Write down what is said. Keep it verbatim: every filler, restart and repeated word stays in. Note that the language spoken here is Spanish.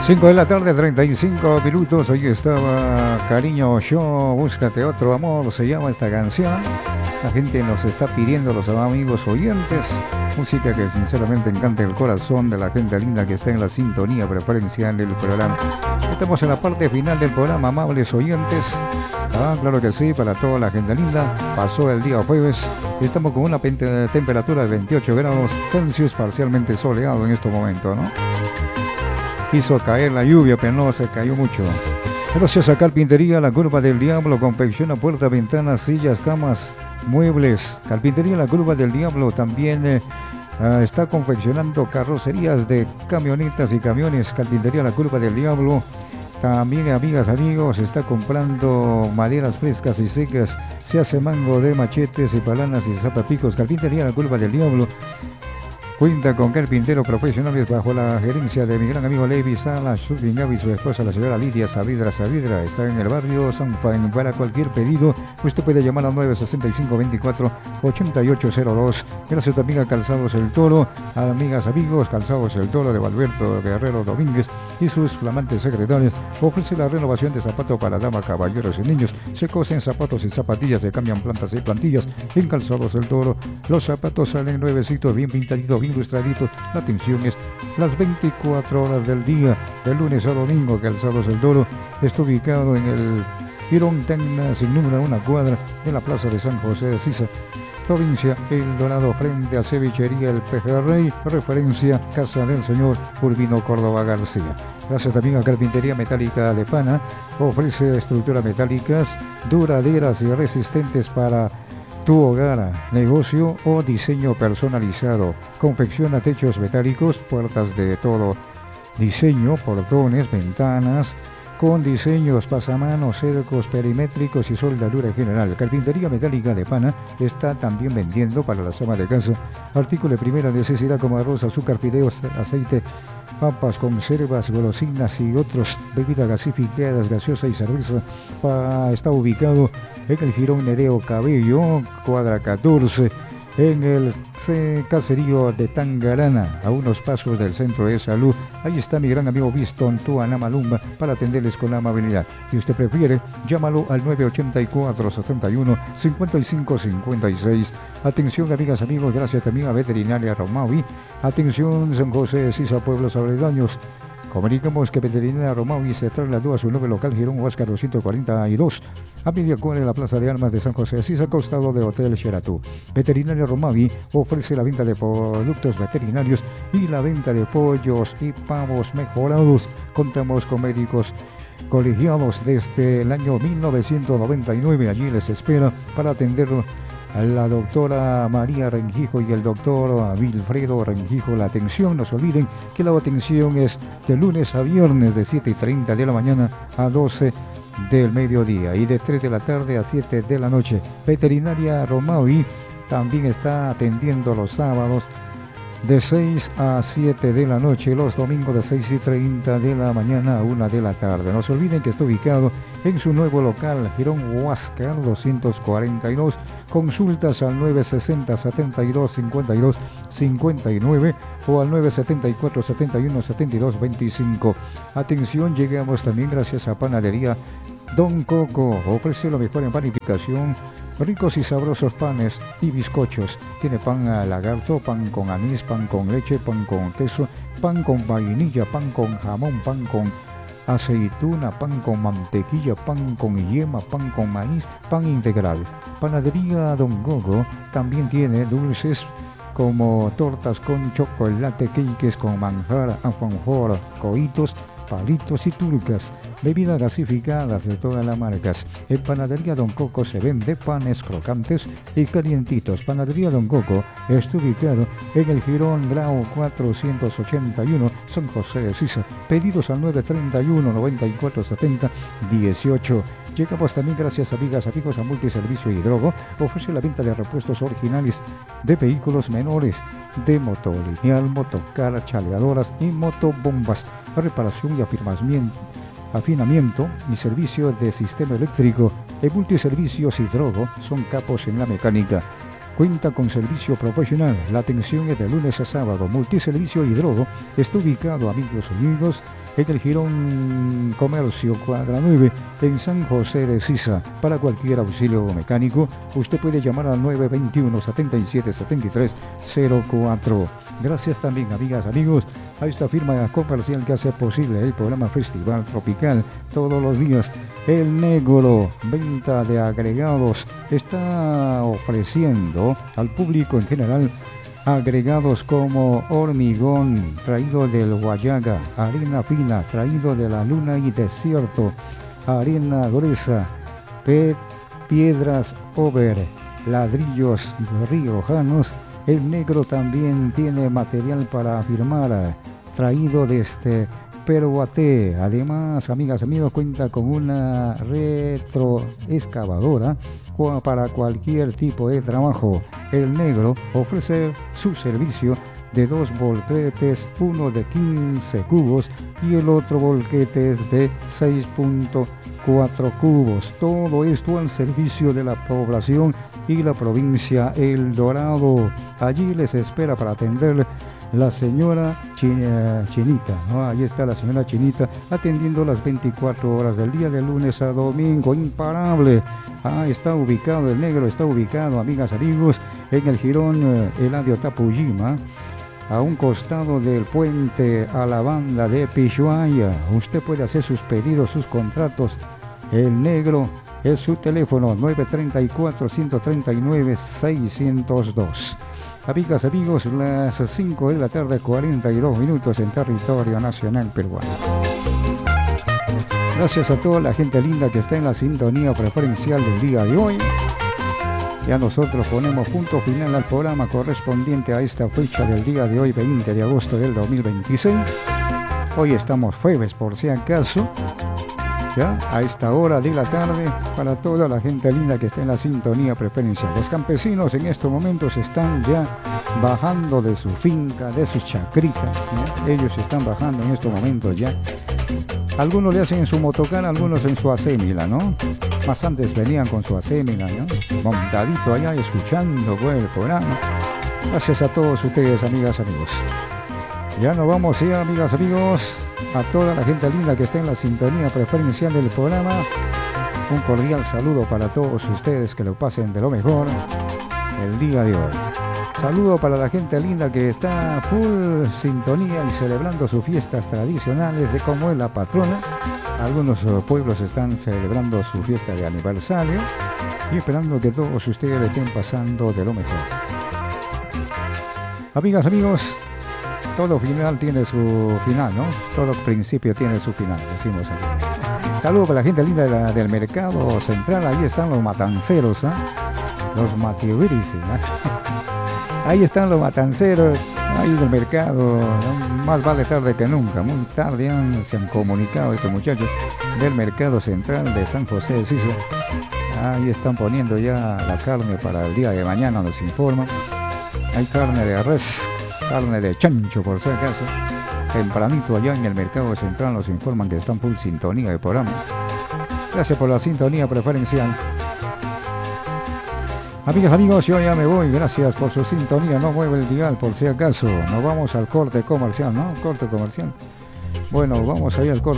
cinco de la tarde, treinta y cinco minutos. Hoy estaba Cariño Show, Búscate Otro Amor, se llama esta canción. La gente nos está pidiendo, los amigos oyentes, música que sinceramente encanta el corazón de la gente linda que está en la sintonía preferencial del programa. Estamos en la parte final del programa, amables oyentes. Ah, claro que sí, para toda la gente linda. Pasó el día jueves. Estamos con una temperatura de veintiocho grados Celsius, parcialmente soleado en este momento, ¿no? Quiso caer la lluvia, pero no se cayó mucho. Gracias a Carpintería La Curva del Diablo, confecciona puertas, ventanas, sillas, camas, muebles. Carpintería La Curva del Diablo también eh, uh, está confeccionando carrocerías de camionetas y camiones. Carpintería La Curva del Diablo. También, amigas, amigos, está comprando maderas frescas y secas. Se hace mango de machetes y palanas y zapapicos. Carpintería La Curva del Diablo cuenta con carpinteros profesionales bajo la gerencia de mi gran amigo Levi Salas, su y su esposa, la señora Lidia Saavedra Saavedra. Está en el barrio San Juan. Para cualquier pedido, usted puede llamar al nueve seis cinco, veinticuatro, ochenta y ocho cero dos. Gracias también a Calzados El Toro, amigas, amigos, Calzados El Toro de Valberto Guerrero Domínguez y sus flamantes secretarios. Ofrece la renovación de zapatos para damas, caballeros y niños. Se cosen zapatos y zapatillas, se cambian plantas y plantillas en Calzados El Toro. Los zapatos salen nuevecitos, bien pintaditos, bien ilustraditos. La atención es las veinticuatro horas del día, de lunes a domingo. Calzados El Toro está ubicado en el Girón Tacna, sin número, una cuadra de la plaza de San José de Sisa, provincia El Dorado, frente a Cevichería El Pejerrey, referencia Casa del Señor Urbino Córdoba García. Gracias también a Carpintería Metálica de Pana, ofrece estructuras metálicas duraderas y resistentes para tu hogar, negocio o diseño personalizado. Confecciona techos metálicos, puertas de todo diseño, portones, ventanas, con diseños, pasamanos, cercos perimétricos y soldadura general. Carpintería Metálica de Pana está también vendiendo para la ama de casa artículos de primera necesidad como arroz, azúcar, fideos, aceite, papas, conservas, golosinas y otros, bebidas gasificadas, gaseosa y cerveza. Pa, está ubicado en el Girón Nereo Cabello, cuadra catorce, en el caserío de Tangarana, a unos pasos del centro de salud. Ahí está mi gran amigo Viston Tuana Malumba para atenderles con amabilidad. Si usted prefiere, llámalo al nueve ochenta y cuatro, setenta y uno, cincuenta y cinco cincuenta y seis. Atención, amigas, amigos, gracias también a Veterinaria Romaui. Atención, San José de Sisa, pueblos aledaños. Comunicamos que Veterinaria Romaui se trasladó a su nuevo local Girón Huáscar doscientos cuarenta y dos, a media cuadra en la Plaza de Armas de San José de Asís, al costado de Hotel Xeratú. Veterinaria Romaui ofrece la venta de productos veterinarios y la venta de pollos y pavos mejorados. Contamos con médicos colegiados desde el año mil novecientos noventa y nueve. Allí les espera para atender a la doctora María Rengijo y el doctor Wilfredo Rengijo. La atención, no se olviden que la atención es de lunes a viernes de siete y treinta de la mañana a doce del mediodía y de tres de la tarde a siete de la noche. Veterinaria Romaui también está atendiendo los sábados de seis a siete de la noche, los domingos de seis y treinta de la mañana a una de la tarde. No se olviden que está ubicado en su nuevo local, Girón Huáscar doscientos cuarenta y dos. Consultas al nueve sesenta, setenta y dos, cincuenta y dos, cincuenta y nueve o al nueve setenta y cuatro, setenta y uno, setenta y dos, veinticinco. Atención, llegamos también gracias a Panadería Don Coco. Ofrece lo mejor en panificación, ricos y sabrosos panes y bizcochos. Tiene pan a lagarto, pan con anís, pan con leche, pan con queso, pan con vainilla, pan con jamón, pan con aceituna, pan con mantequilla, pan con yema, pan con maíz, pan integral. Panadería Don Coco también tiene dulces como tortas con chocolate, cakes con manjar, alfajor, cohitos, palitos y turcas, bebidas gasificadas de todas las marcas. En Panadería Don Coco se vende panes crocantes y calientitos. Panadería Don Coco está ubicado en el Girón Grau cuatrocientos ochenta y uno, San José de Sisa. Pedidos al nueve treinta y uno, noventa y cuatro, setenta, dieciocho. Llegamos también gracias, amigas, amigos, a Multiservicio Hidrogo. Ofrece la venta de repuestos originales de vehículos menores, de motolineal, motocar, chaleadoras y motobombas. Reparación y afirmamiento, afinamiento y servicio de sistema eléctrico. En Multiservicios Hidrogo son capos en la mecánica. Cuenta con servicio profesional. La atención es de lunes a sábado. Multiservicio Hidrogo está ubicado, amigos y amigos, en el Girón Comercio Cuadra nueve en San José de Sisa. Para cualquier auxilio mecánico, usted puede llamar al nueve dos uno, siete siete siete tres cero cuatro. Gracias también, amigas, amigos, a esta firma comercial que hace posible el programa Festival Tropical todos los días. El Negro, venta de agregados, está ofreciendo al público en general agregados como hormigón traído del Guayaga, arena fina traído de la Luna y Desierto, arena gruesa, P piedras over, ladrillos riojanos. El Negro también tiene material para firmar traído desde Peruate. Además, amigas, amigos, cuenta con una retroexcavadora para cualquier tipo de trabajo. El Negro ofrece su servicio de dos volquetes, uno de quince cubos y el otro volquete es de seis punto cuatro cubos. Todo esto al servicio de la población y la provincia El Dorado. Allí les espera para atender la señora Chin- Chinita, ¿no? Ahí está la señora Chinita atendiendo las veinticuatro horas del día, de lunes a domingo, imparable. Ah, está ubicado, el Negro está ubicado, amigas, amigos, en el Girón eh, Eladio Tapujima, a un costado del puente a la banda de Pishuaya. Usted puede hacer sus pedidos, sus contratos. El Negro es su teléfono nueve tres cuatro, uno tres nueve, seis cero dos. Amigas, amigos, las cinco de la tarde, cuarenta y dos minutos en territorio nacional peruano. Gracias a toda la gente linda que está en la sintonía preferencial del día de hoy. Ya nosotros ponemos punto final al programa correspondiente a esta fecha del día de hoy, veinte de agosto del dos mil veintiséis. Hoy estamos jueves, por si acaso. Ya a esta hora de la tarde, para toda la gente linda que está en la sintonía preferencial. Los campesinos en estos momentos están ya bajando de su finca, de sus chacritas, ¿ya? Ellos están bajando en estos momentos ya. Algunos le hacen en su motocar, algunos en su acémila, ¿no? Más antes venían con su acémila, ¿no? Montadito allá, escuchando pues, el programa. Gracias a todos ustedes, amigas, amigos. Ya nos vamos, ya, amigas, amigos. A toda la gente linda que está en la sintonía preferencial del programa, un cordial saludo para todos ustedes, que lo pasen de lo mejor el día de hoy. Saludo para la gente linda que está full sintonía y celebrando sus fiestas tradicionales de como es la patrona. Algunos pueblos están celebrando su fiesta de aniversario y esperando que todos ustedes le estén pasando de lo mejor. Amigas, amigos, todo final tiene su final, ¿no? Todo principio tiene su final, decimos así. Saludos para la gente linda de la, del mercado central. Ahí están los matanceros, ¿eh? Los mativiris, ¿eh? Ahí están los matanceros, ahí del mercado. Más vale tarde que nunca. Muy tarde han, se han comunicado estos muchachos del mercado central de San José de Sisa. Ahí están poniendo ya la carne para el día de mañana, nos informan. Hay carne de res, carne de chancho, por si acaso. Tempranito allá en el mercado central nos informan que están full sintonía de programa. Gracias por la sintonía preferencial. Amigas, amigos, yo ya me voy. Gracias por su sintonía. No mueve el dial, por si acaso. Nos vamos al corte comercial, ¿no? Corte comercial. Bueno, vamos ahí al corte.